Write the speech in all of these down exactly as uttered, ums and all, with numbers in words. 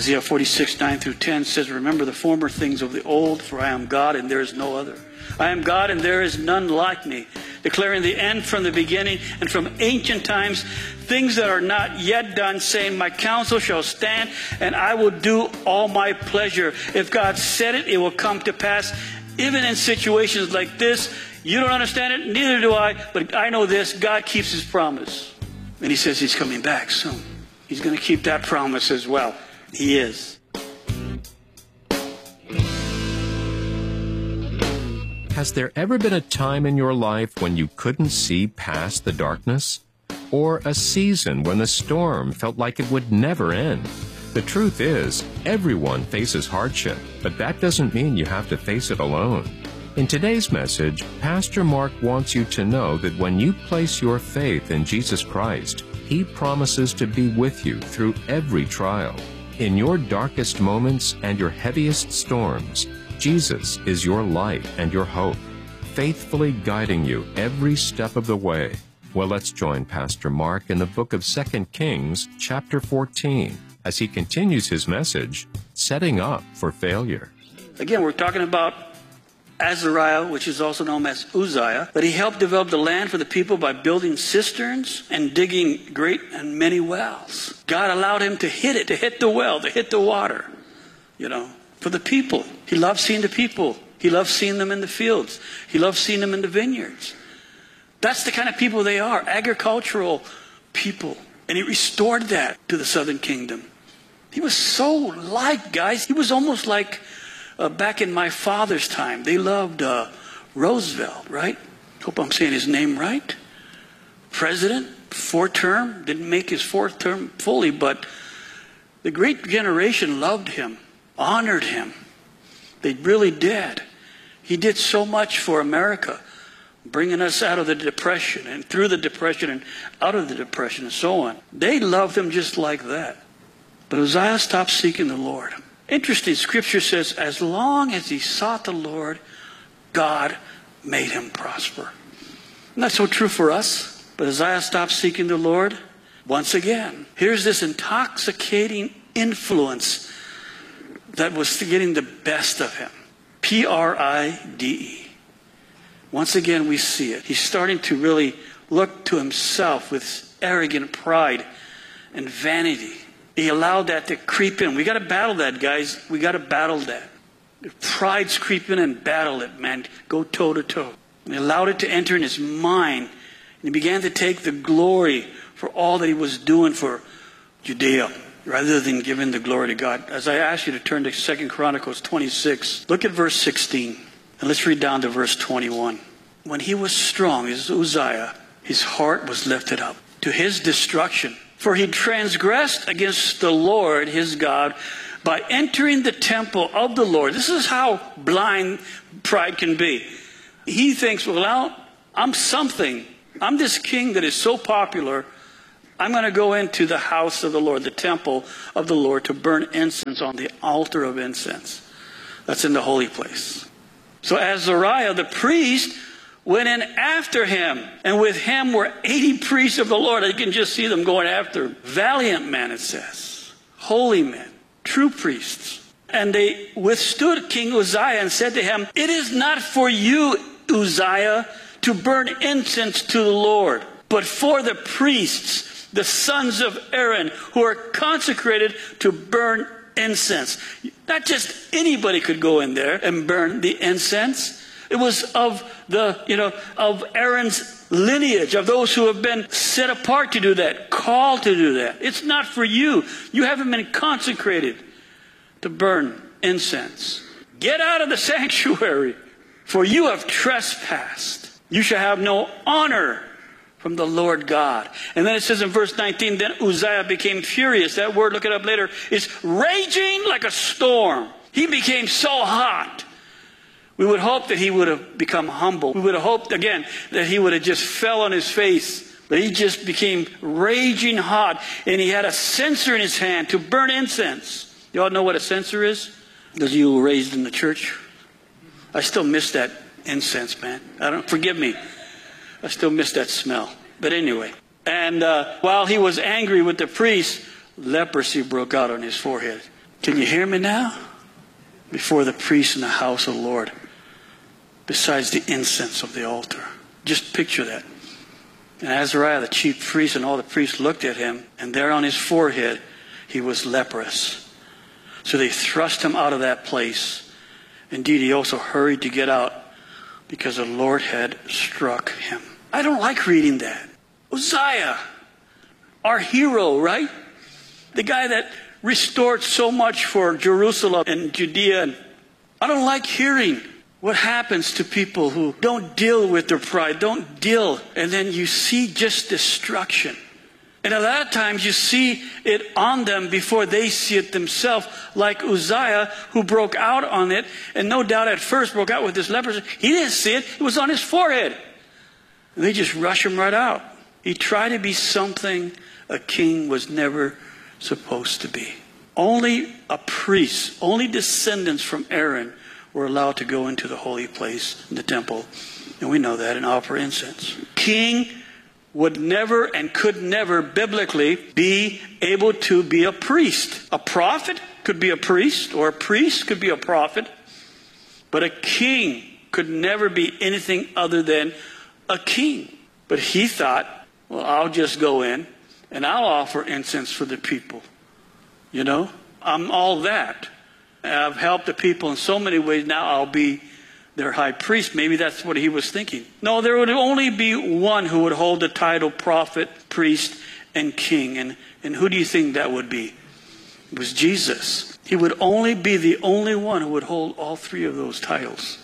Isaiah forty-six, nine through ten says, remember the former things of the old, for I am God and there is no other. I am God and there is none like me, declaring the end from the beginning and from ancient times, things that are not yet done, saying, my counsel shall stand and I will do all my pleasure. If God said it, it will come to pass. Even in situations like this, you don't understand it, neither do I, but I know this, God keeps his promise. And he says he's coming back soon. He's going to keep that promise as well. He is. Has there ever been a time in your life when you couldn't see past the darkness? Or a season when the storm felt like it would never end? The truth is, everyone faces hardship, but that doesn't mean you have to face it alone. In today's message, Pastor Mark wants you to know that when you place your faith in Jesus Christ, He promises to be with you through every trial. In your darkest moments and your heaviest storms, Jesus is your light and your hope, faithfully guiding you every step of the way. Well, let's join Pastor Mark in the book of Second Kings, chapter fourteen, as he continues his message, Setting Up for Failure. Again, we're talking about Azariah, which is also known as Uzziah, but he helped develop the land for the people by building cisterns and digging great and many wells. God allowed him to hit it, to hit the well, to hit the water, you know, for the people. He loved seeing the people. He loved seeing them in the fields. He loved seeing them in the vineyards. That's the kind of people they are, agricultural people. And he restored that to the southern kingdom. He was so liked, guys. He was almost like uh, back in my father's time. They loved uh, Roosevelt, right? Hope I'm saying his name right. President, fourth term. Didn't make his fourth term fully, but the great generation loved him, honored him. They really did. He did so much for America, bringing us out of the Depression and through the Depression and out of the Depression and so on. They loved him just like that. But Uzziah stopped seeking the Lord. Interesting, Scripture says, as long as he sought the Lord, God made him prosper. Not so true for us, but Uzziah stopped seeking the Lord. Once again, here's this intoxicating influence that was getting the best of him. P R I D E. Once again, we see it. He's starting to really look to himself with arrogant pride and vanity. He allowed that to creep in. We got to battle that, guys. We got to battle that. If pride's creeping in, battle it, man. Go toe to toe. And he allowed it to enter in his mind. And he began to take the glory for all that he was doing for Judea, rather than giving the glory to God. As I ask you to turn to Second Chronicles twenty-six, look at verse sixteen. And let's read down to verse twenty-one. When he was strong, as Uzziah, his heart was lifted up to his destruction. For he transgressed against the Lord his God by entering the temple of the Lord. This is how blind pride can be. He thinks, well, I'm something. I'm this king that is so popular. I'm going to go into the house of the Lord, the temple of the Lord, to burn incense on the altar of incense. That's in the holy place. So Azariah, the priest, went in after him. And with him were eighty priests of the Lord. You can just see them going after him. Valiant men, it says. Holy men. True priests. And they withstood King Uzziah and said to him, it is not for you, Uzziah, to burn incense to the Lord, but for the priests, the sons of Aaron, who are consecrated to burn incense. Not just anybody could go in there and burn the incense. It was of the, you know, of Aaron's lineage, of those who have been set apart to do that, called to do that. It's not for you. You haven't been consecrated to burn incense. Get out of the sanctuary, for you have trespassed. You shall have no honor from the Lord God. And then it says in verse nineteen, then Uzziah became furious. That word, look it up later, is raging like a storm. He became so hot. We would hope that he would have become humble. We would have hoped, again, that he would have just fell on his face. But he just became raging hot. And he had a censer in his hand to burn incense. You all know what a censer is? Those of you who were raised in the church? I still miss that incense, man. I don't, forgive me. I still miss that smell. But anyway. And uh, while he was angry with the priest, leprosy broke out on his forehead. Can you hear me now? Before the priest in the house of the Lord, besides the incense of the altar. Just picture that. And Azariah, the chief priest, and all the priests looked at him, and there on his forehead he was leprous. So they thrust him out of that place. Indeed, he also hurried to get out because the Lord had struck him. I don't like reading that. Uzziah, our hero, right? The guy that restored so much for Jerusalem and Judea. I don't like hearing what happens to people who don't deal with their pride, don't deal, and then you see just destruction. And a lot of times you see it on them before they see it themselves, like Uzziah, who broke out on it, and no doubt at first broke out with this leprosy. He didn't see it. It was on his forehead. And they just rush him right out. He tried to be something a king was never supposed to be. Only a priest, only descendants from Aaron were allowed to go into the holy place in the temple. And we know that, and offer incense. King would never and could never biblically be able to be a priest. A prophet could be a priest, or a priest could be a prophet. But a king could never be anything other than a king. But he thought, well, I'll just go in and I'll offer incense for the people. You know, I'm all that. I've helped the people in so many ways. Now I'll be their high priest. Maybe that's what he was thinking. No, there would only be one who would hold the title prophet, priest, and king. And, and who do you think that would be? It was Jesus. He would only be the only one who would hold all three of those titles.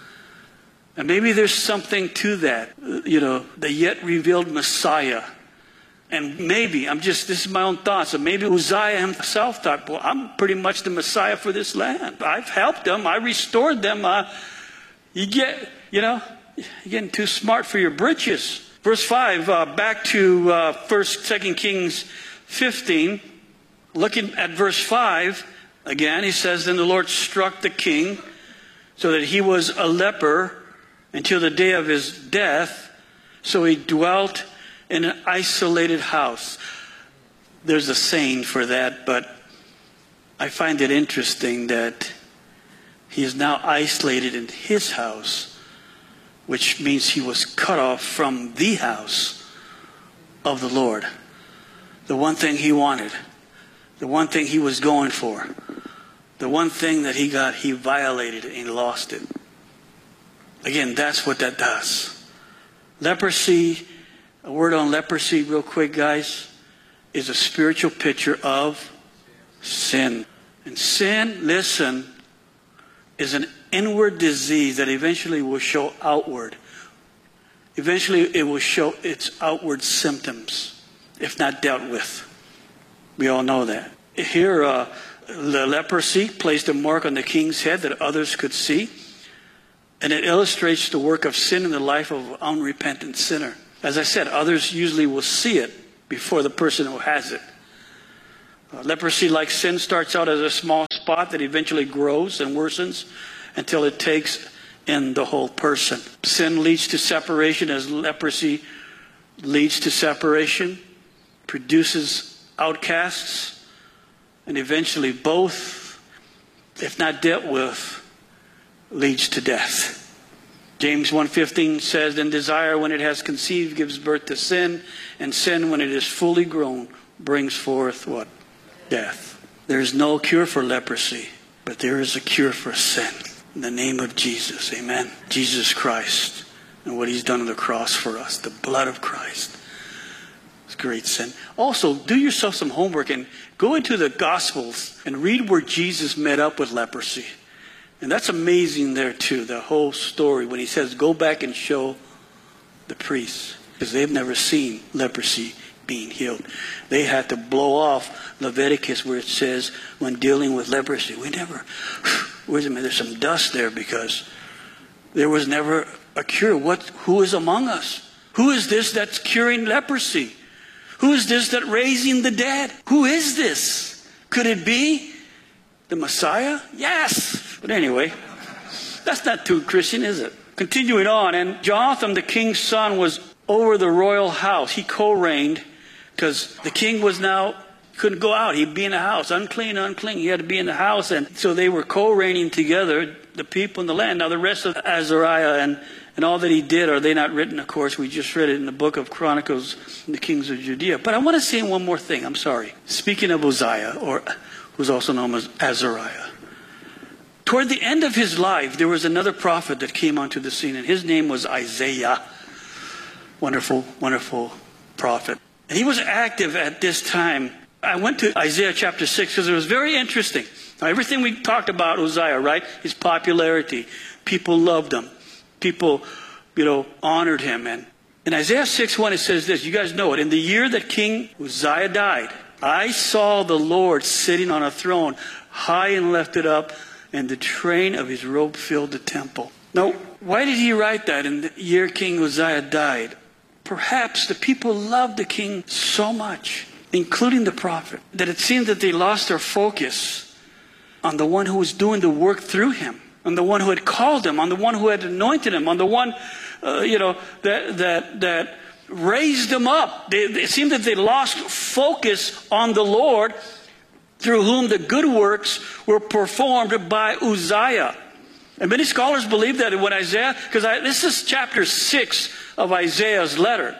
And maybe there's something to that. You know, the yet revealed Messiah. And maybe, I'm just, this is my own thoughts, and maybe Uzziah himself thought, well, I'm pretty much the Messiah for this land. I've helped them. I restored them. Uh, you get, you know, you're getting too smart for your britches. Verse five, uh, back to uh, First, Second Kings fifteen. Looking at verse five, again, he says, then the Lord struck the king so that he was a leper until the day of his death. So he dwelt in an isolated house. There's a saying for that, but I find it interesting that he is now isolated in his house, which means he was cut off from the house of the Lord. The one thing he wanted, the one thing he was going for, the one thing that he got, he violated and he lost it. Again, that's what that does. Leprosy, a word on leprosy real quick, guys, is a spiritual picture of sin. And sin, listen, is an inward disease that eventually will show outward. Eventually it will show its outward symptoms, if not dealt with. We all know that. Here, uh, the leprosy placed a mark on the king's head that others could see. And it illustrates the work of sin in the life of an unrepentant sinner. As I said, others usually will see it before the person who has it. Uh, leprosy, like sin, starts out as a small spot that eventually grows and worsens until it takes in the whole person. Sin leads to separation, as leprosy leads to separation, produces outcasts, and eventually both, if not dealt with, leads to death. James one fifteen says, then desire, when it has conceived, gives birth to sin, and sin, when it is fully grown, brings forth what? Death. There is no cure for leprosy, but there is a cure for sin. In the name of Jesus, amen. Jesus Christ, and what he's done on the cross for us, the blood of Christ. It's great sin. Also, do yourself some homework and go into the Gospels and read where Jesus met up with leprosy. And that's amazing there too, the whole story when he says, go back and show the priests. Because they've never seen leprosy being healed. They had to blow off Leviticus where it says, when dealing with leprosy, we never, wait a minute, there's some dust there because there was never a cure. What? Who is among us? Who is this that's curing leprosy? Who is this that's raising the dead? Who is this? Could it be the Messiah? Yes. But anyway, that's not too Christian, is it? Continuing on, and Jotham, the king's son, was over the royal house. He co-reigned because the king was now He couldn't go out. He'd be in the house. Unclean, unclean. He had to be in the house. And so they were co-reigning together, the people in the land. Now the rest of Azariah and, and all that he did, are they not written? Of course, we just read it in the book of Chronicles, the kings of Judea. But I want to say one more thing. I'm sorry. Speaking of Uzziah, or who's also known as Azariah. Toward the end of his life, there was another prophet that came onto the scene, and his name was Isaiah. Wonderful, wonderful prophet. And he was active at this time. I went to Isaiah chapter six because it was very interesting. Now, everything we talked about Uzziah, right? His popularity. People loved him. People, you know, honored him. And in Isaiah six one, it says this. You guys know it. In the year that King Uzziah died, I saw the Lord sitting on a throne, high and lifted up, and the train of his robe filled the temple. Now, why did he write that in the year King Uzziah died? Perhaps the people loved the king so much, including the prophet, that it seemed that they lost their focus on the one who was doing the work through him, on the one who had called him, on the one who had anointed him, on the one, uh, you know, that that that raised him up. They, it seemed that they lost focus on the Lord, through whom the good works were performed by Uzziah. And many scholars believe that when Isaiah, because this is chapter six of Isaiah's letter.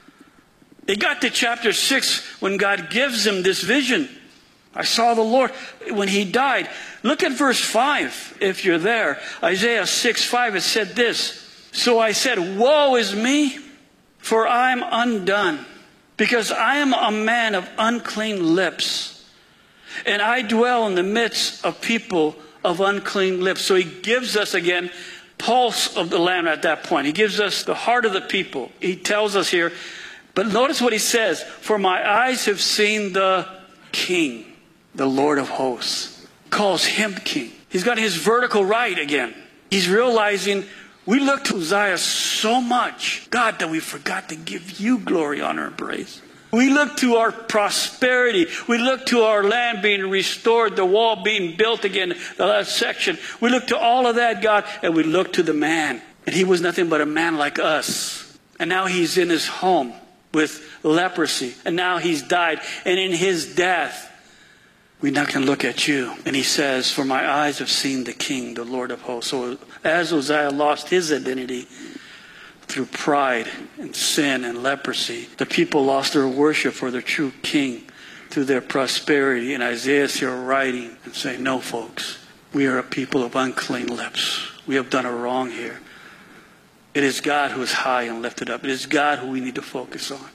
It got to chapter six when God gives him this vision. I saw the Lord when he died. Look at verse five, if you're there. Isaiah six five, it said this. So I said, woe is me, for I'm undone, because I am a man of unclean lips. And I dwell in the midst of people of unclean lips. So he gives us again pulse of the Lamb at that point. He gives us the heart of the people. He tells us here, but notice what he says. For my eyes have seen the King, the Lord of hosts. Calls him King. He's got his vertical right again. He's realizing we look to Uzziah so much, God, that we forgot to give you glory, honor, and praise. We look to our prosperity. We look to our land being restored, the wall being built again, the last section. We look to all of that, God, and we look to the man. And he was nothing but a man like us. And now he's in his home with leprosy. And now he's died. And in his death, we now can look at you. And he says, for my eyes have seen the King, the Lord of hosts. So as Uzziah lost his identity, through pride and sin and leprosy, the people lost their worship for their true king through their prosperity. And Isaiah's here writing and saying, no, folks, we are a people of unclean lips. We have done a wrong here. It is God who is high and lifted up. It is God who we need to focus on.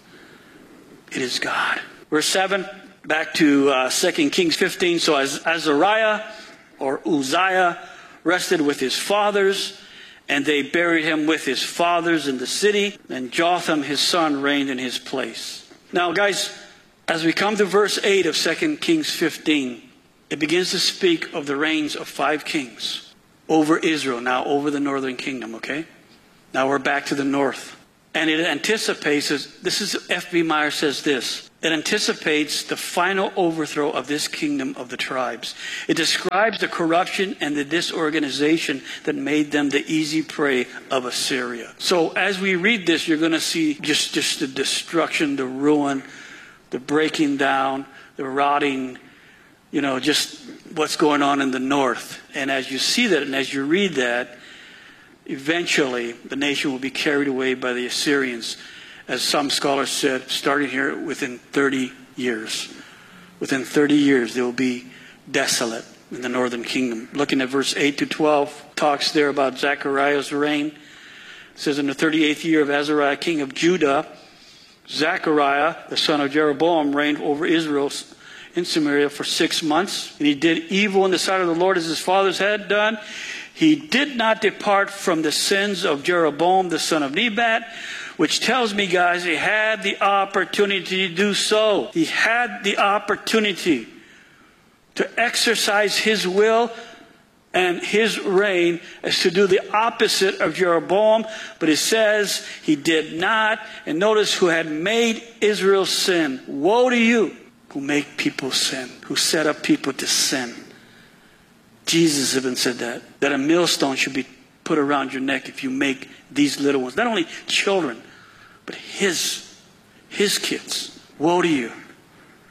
It is God. Verse seven, back to uh, Second Kings fifteen. So as Azariah or Uzziah rested with his fathers, and they buried him with his fathers in the city. And Jotham, his son, reigned in his place. Now, guys, as we come to verse eight of Second Kings fifteen, it begins to speak of the reigns of five kings over Israel, now over the northern kingdom, okay? Now we're back to the north. And it anticipates, this is, F B Meyer says this, it anticipates the final overthrow of this kingdom of the tribes. It describes the corruption and the disorganization that made them the easy prey of Assyria. So as we read this, you're going to see just, just the destruction, the ruin, the breaking down, the rotting, you know, just what's going on in the north. And as you see that and as you read that, eventually the nation will be carried away by the Assyrians. As some scholars said, starting here within thirty years. Within thirty years, they will be desolate in the northern kingdom. Looking at verse eight to twelve, talks there about Zechariah's reign. It says, in the thirty-eighth year of Azariah, king of Judah, Zechariah, the son of Jeroboam, reigned over Israel in Samaria for six months. And he did evil in the sight of the Lord as his fathers had done. He did not depart from the sins of Jeroboam, the son of Nebat, which tells me, guys, he had the opportunity to do so. He had the opportunity to exercise his will and his reign as to do the opposite of Jeroboam. But it says he did not. And notice who had made Israel sin. Woe to you who make people sin, who set up people to sin. Jesus even said that, that a millstone should be put around your neck if you make these little ones, not only children, but his, his kids. Woe to you.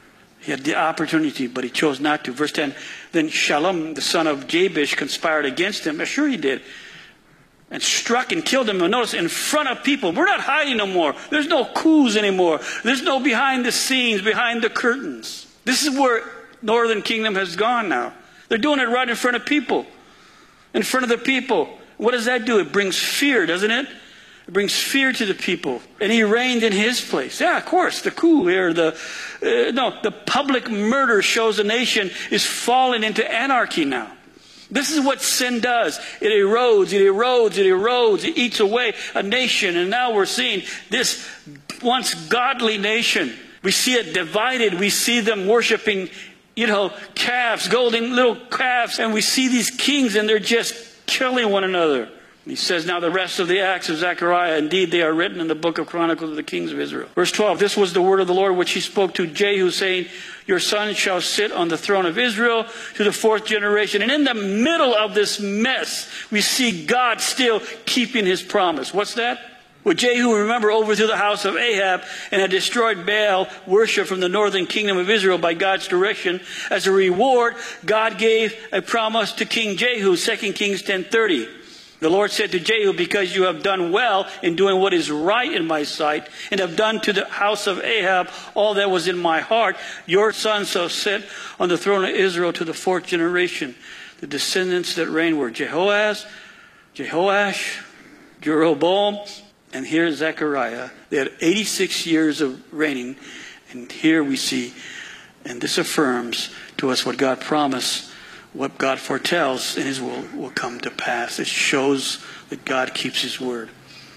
He had the opportunity, but he chose not to. Verse ten, then Shallum, the son of Jabesh, conspired against him. Sure he did. And struck and killed him. And notice, in front of people. We're not hiding no more. There's no coups anymore. There's no behind the scenes, behind the curtains. This is where Northern Kingdom has gone now. They're doing it right in front of people. In front of the people. What does that do? It brings fear, doesn't it? It brings fear to the people. And he reigned in his place. Yeah, of course, the coup here, the uh, no, the public murder shows the nation is falling into anarchy now. This is what sin does. It erodes, it erodes, it erodes, it eats away a nation. And now we're seeing this once godly nation. We see it divided. We see them worshiping, you know, calves, golden little calves. And we see these kings and they're just killing one another. He says, now the rest of the acts of Zechariah, indeed they are written in the book of Chronicles of the kings of Israel. Verse twelve, this was the word of the Lord which he spoke to Jehu, saying, your son shall sit on the throne of Israel to the fourth generation. And in the middle of this mess, we see God still keeping his promise. What's that? Well, Jehu, remember, overthrew the house of Ahab and had destroyed Baal worship from the northern kingdom of Israel by God's direction. As a reward, God gave a promise to King Jehu, Second Kings ten thirty. The Lord said to Jehu, because you have done well in doing what is right in my sight, and have done to the house of Ahab all that was in my heart, your son shall sit on the throne of Israel to the fourth generation. The descendants that reigned were Jehoaz, Jehoash, Jeroboam, and here's Zechariah. They had eighty-six years of reigning, and here we see, and this affirms to us what God promised. What God foretells in his will will come to pass. It shows that God keeps his word.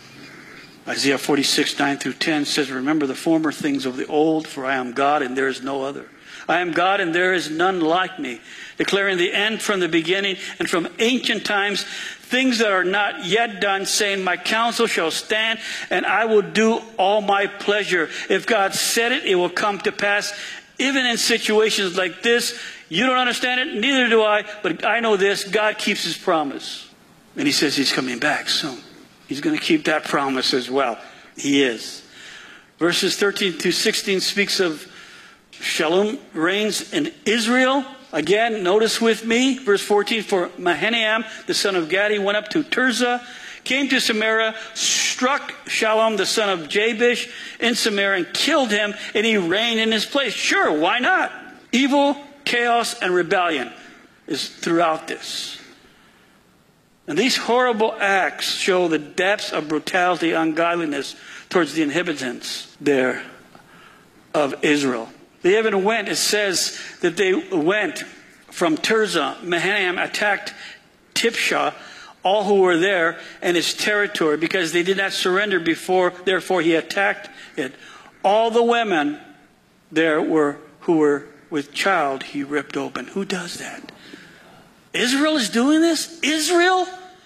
Isaiah forty-six, nine through ten says, remember the former things of the old, for I am God and there is no other. I am God and there is none like me, declaring the end from the beginning and from ancient times, things that are not yet done, saying, my counsel shall stand and I will do all my pleasure. If God said it, it will come to pass. Even in situations like this, you don't understand it, neither do I, but I know this, God keeps his promise. And he says he's coming back soon. He's going to keep that promise as well. He is. Verses thirteen to sixteen speaks of Shallum reigns in Israel. Again, notice with me, verse fourteen, for Mahanaim, the son of Gadi, went up to Tirzah, came to Samaria, struck Shallum, the son of Jabesh, in Samaria, and killed him, and he reigned in his place. Sure, why not? Evil, chaos, and rebellion is throughout this. And these horrible acts show the depths of brutality, ungodliness towards the inhabitants there of Israel. They even went, it says that they went from Tirzah. Mahanaim attacked Tipshah, all who were there, and its territory, because they did not surrender before, therefore he attacked it. All the women there were who were with child he ripped open. Who does that? Israel is doing this? Israel?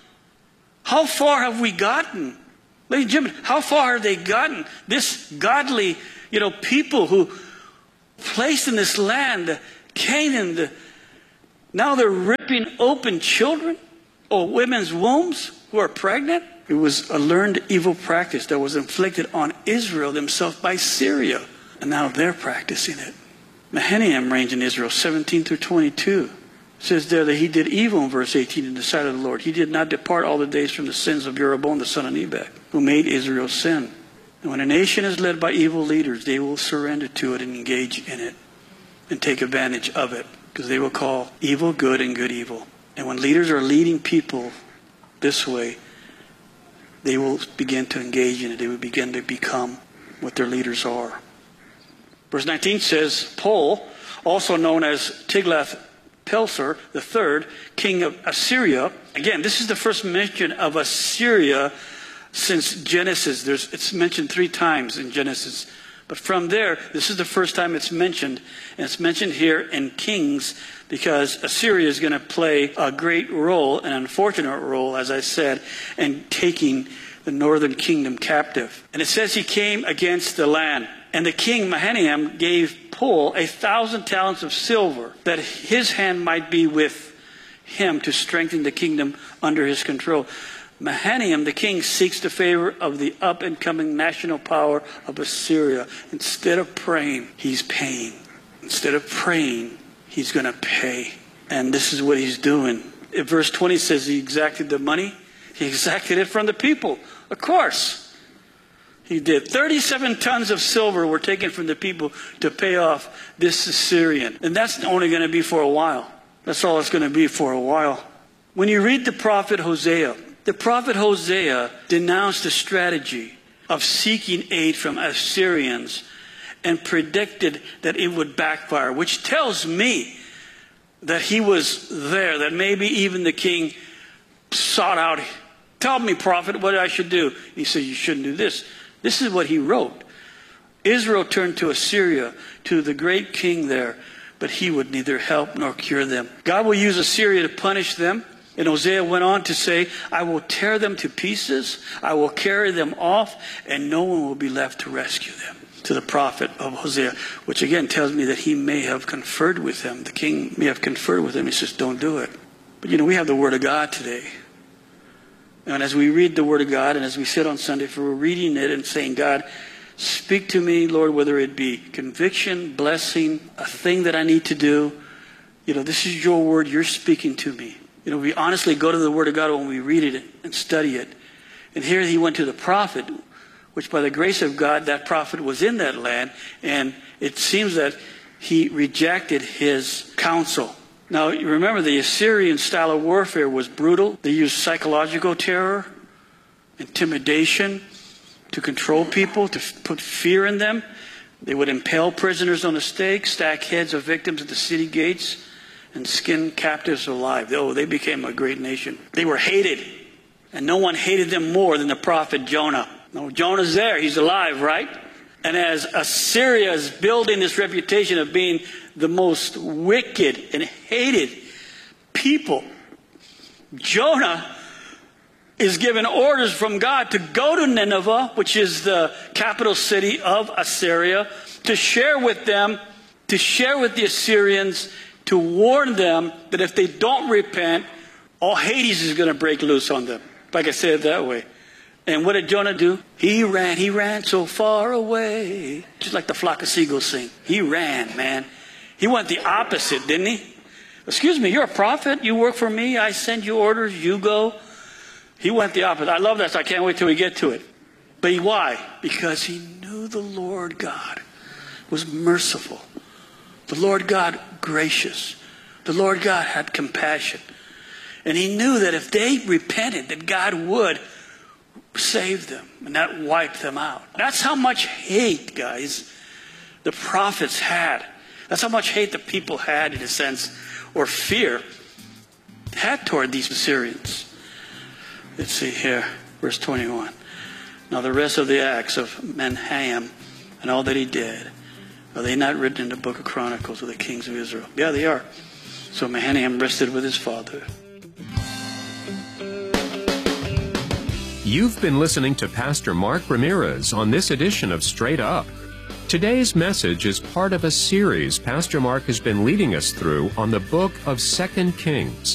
How far have we gotten? Ladies and gentlemen, how far have they gotten? This godly, you know, people who placed in this land, Canaan, the, now they're ripping open children or women's wombs who are pregnant. It was a learned evil practice that was inflicted on Israel themselves by Syria. And now they're practicing it. Mahanaim reigned in Israel, seventeen through twenty-two. It says there that he did evil in verse eighteen in the sight of the Lord. He did not depart all the days from the sins of Jeroboam the son of Nebat, who made Israel sin. And when a nation is led by evil leaders, they will surrender to it and engage in it and take advantage of it, because they will call evil good and good evil. And when leaders are leading people this way, they will begin to engage in it. They will begin to become what their leaders are. Verse nineteen says, Pul, also known as Tiglath-Pileser the third, king of Assyria. Again, this is the first mention of Assyria since Genesis. There's, it's mentioned three times in Genesis. But from there, this is the first time it's mentioned. And it's mentioned here in Kings because Assyria is going to play a great role, an unfortunate role, as I said, in taking the northern kingdom captive. And it says he came against the land. And the king Mahanaim gave Pul a thousand talents of silver, that his hand might be with him to strengthen the kingdom under his control. Mahanaim, the king, seeks the favor of the up-and-coming national power of Assyria. Instead of praying, he's paying. Instead of praying, he's going to pay. And this is what he's doing. In verse twenty says he exacted the money. He exacted it from the people. Of course. He did. thirty-seven tons of silver were taken from the people to pay off this Assyrian. And that's only going to be for a while. That's all it's going to be for a while. When you read the prophet Hosea, the prophet Hosea denounced the strategy of seeking aid from Assyrians and predicted that it would backfire, which tells me that he was there, that maybe even the king sought out, tell me, prophet, what I should do. He said, you shouldn't do this. This is what he wrote. Israel turned to Assyria, to the great king there, but he would neither help nor cure them. God will use Assyria to punish them. And Hosea went on to say, I will tear them to pieces, I will carry them off, and no one will be left to rescue them. To the prophet of Hosea, which again tells me that he may have conferred with him. The king may have conferred with him. He says, don't do it. But you know, we have the Word of God today. And as we read the Word of God, and as we sit on Sunday, if we're reading it and saying, God, speak to me, Lord, whether it be conviction, blessing, a thing that I need to do. You know, this is your Word. You're speaking to me. You know, we honestly go to the Word of God when we read it and study it. And here he went to the prophet, which by the grace of God, that prophet was in that land. And it seems that he rejected his counsel. Now, you remember the Assyrian style of warfare was brutal. They used psychological terror, intimidation to control people, to put fear in them. They would impale prisoners on a stake, stack heads of victims at the city gates, and skin captives alive. Oh, they became a great nation. They were hated. And no one hated them more than the prophet Jonah. No, Jonah's there. He's alive, right? And as Assyria is building this reputation of being the most wicked and hated people, Jonah is given orders from God to go to Nineveh, which is the capital city of Assyria, to share with them, to share with the Assyrians, to warn them that if they don't repent, all Hades is going to break loose on them. If I can say it that way. And what did Jonah do? He ran. He ran so far away. Just like the flock of seagulls sing. He ran, man. He went the opposite, didn't he? Excuse me, you're a prophet. You work for me. I send you orders. You go. He went the opposite. I love that, so I can't wait till we get to it. But why? Because he knew the Lord God was merciful. The Lord God gracious. The Lord God had compassion. And he knew that if they repented, that God would save them and not wipe them out. That's how much hate, guys, the prophets had. That's how much hate the people had, in a sense, or fear, had toward these Assyrians. Let's see here, verse twenty-one. Now the rest of the acts of Menahem and all that he did, are they not written in the book of Chronicles of the kings of Israel? Yeah, they are. So Menahem rested with his father. You've been listening to Pastor Mark Ramirez on this edition of Straight Up. Today's message is part of a series Pastor Mark has been leading us through on the book of Second Kings.